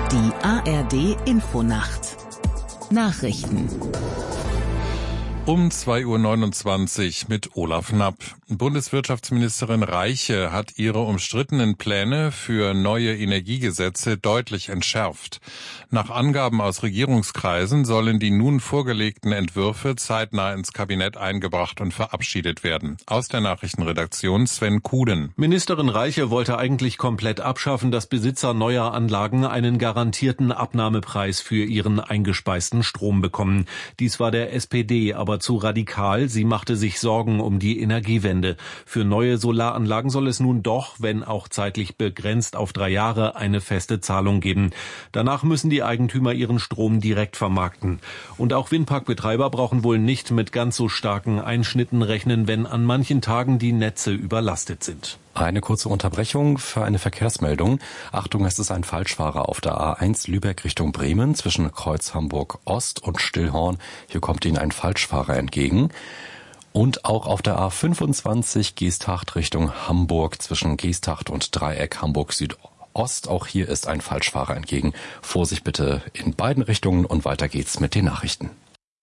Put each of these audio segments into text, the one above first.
Die ARD Infonacht. Nachrichten. Um 2:29 Uhr mit Olaf Knapp. Bundeswirtschaftsministerin Reiche hat ihre umstrittenen Pläne für neue Energiegesetze deutlich entschärft. Nach Angaben aus Regierungskreisen sollen die nun vorgelegten Entwürfe zeitnah ins Kabinett eingebracht und verabschiedet werden. Aus der Nachrichtenredaktion Sven Kuden. Ministerin Reiche wollte eigentlich komplett abschaffen, dass Besitzer neuer Anlagen einen garantierten Abnahmepreis für ihren eingespeisten Strom bekommen. Dies war der SPD aber zu radikal. Sie machte sich Sorgen um die Energiewende. Für neue Solaranlagen soll es nun doch, wenn auch zeitlich begrenzt auf 3 Jahre, eine feste Zahlung geben. Danach müssen die Eigentümer ihren Strom direkt vermarkten. Und auch Windparkbetreiber brauchen wohl nicht mit ganz so starken Einschnitten rechnen, wenn an manchen Tagen die Netze überlastet sind. Eine kurze Unterbrechung für eine Verkehrsmeldung. Achtung, es ist ein Falschfahrer auf der A1 Lübeck Richtung Bremen zwischen Kreuz Hamburg Ost und Stillhorn. Hier kommt Ihnen ein Falschfahrer entgegen. Und auch auf der A25 Geesthacht Richtung Hamburg zwischen Geesthacht und Dreieck Hamburg Südost. Auch hier ist ein Falschfahrer entgegen. Vorsicht bitte in beiden Richtungen und weiter geht's mit den Nachrichten.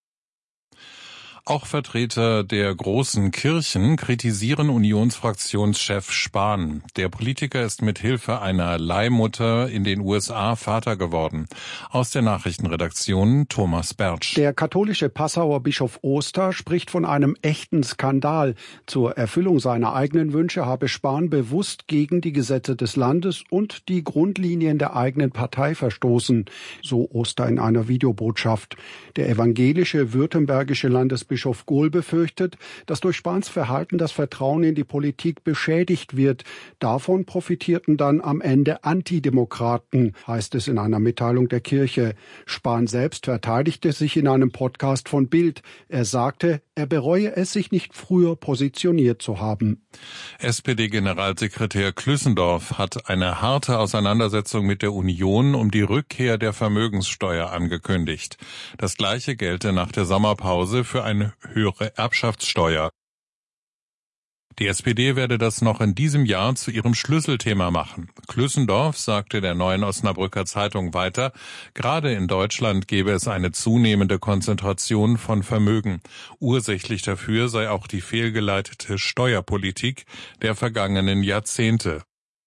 Auch Vertreter der großen Kirchen kritisieren Unionsfraktionschef Spahn. Der Politiker ist mit Hilfe einer Leihmutter in den USA Vater geworden. Aus der Nachrichtenredaktion Thomas Bertsch. Der katholische Passauer Bischof Oster spricht von einem echten Skandal. Zur Erfüllung seiner eigenen Wünsche habe Spahn bewusst gegen die Gesetze des Landes und die Grundlinien der eigenen Partei verstoßen, so Oster in einer Videobotschaft. Der evangelische württembergische Landesbischof Gohl befürchtet, dass durch Spahns Verhalten das Vertrauen in die Politik beschädigt wird. Davon profitierten dann am Ende Antidemokraten, heißt es in einer Mitteilung der Kirche. Spahn selbst verteidigte sich in einem Podcast von Bild. Er sagte, er bereue es, sich nicht früher positioniert zu haben. SPD-Generalsekretär Klüssendorf hat eine harte Auseinandersetzung mit der Union um die Rückkehr der Vermögenssteuer angekündigt. Das Gleiche gelte nach der Sommerpause für eine höhere Erbschaftssteuer. Die SPD werde das noch in diesem Jahr zu ihrem Schlüsselthema machen. Klüssendorf sagte der Neuen Osnabrücker Zeitung weiter, gerade in Deutschland gebe es eine zunehmende Konzentration von Vermögen. Ursächlich dafür sei auch die fehlgeleitete Steuerpolitik der vergangenen Jahrzehnte.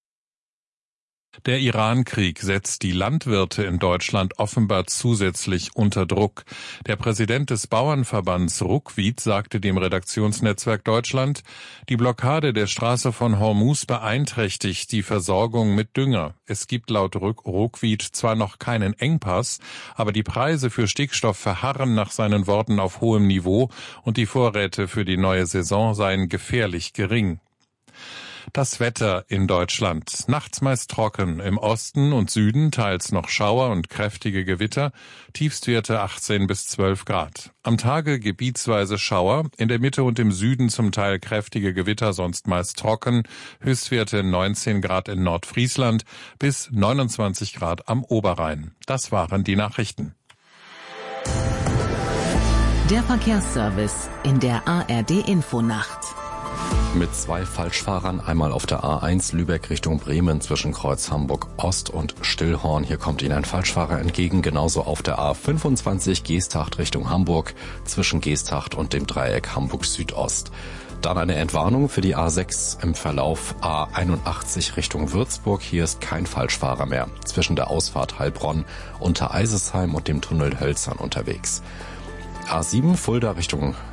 Der Iran-Krieg setzt die Landwirte in Deutschland offenbar zusätzlich unter Druck. Der Präsident des Bauernverbands Ruckwied sagte dem Redaktionsnetzwerk Deutschland, die Blockade der Straße von Hormuz beeinträchtigt die Versorgung mit Dünger. Es gibt laut Ruckwied zwar noch keinen Engpass, aber die Preise für Stickstoff verharren nach seinen Worten auf hohem Niveau und die Vorräte für die neue Saison seien gefährlich gering. Das Wetter in Deutschland. Nachts meist trocken, im Osten und Süden teils noch Schauer und kräftige Gewitter, Tiefstwerte 18 bis 12 Grad. Am Tage gebietsweise Schauer, in der Mitte und im Süden zum Teil kräftige Gewitter, sonst meist trocken, Höchstwerte 19 Grad in Nordfriesland bis 29 Grad am Oberrhein. Das waren die Nachrichten. Der Verkehrsservice in der ARD Infonacht. Mit 2 Falschfahrern, einmal auf der A1 Lübeck Richtung Bremen zwischen Kreuz Hamburg Ost und Stillhorn. Hier kommt Ihnen ein Falschfahrer entgegen. Genauso auf der A25 Geesthacht Richtung Hamburg zwischen Geesthacht und dem Dreieck Hamburg Südost. Dann eine Entwarnung für die A6 im Verlauf A81 Richtung Würzburg. Hier ist kein Falschfahrer mehr zwischen der Ausfahrt Heilbronn unter Eisesheim und dem Tunnel Hölzern unterwegs. A7 Fulda Richtung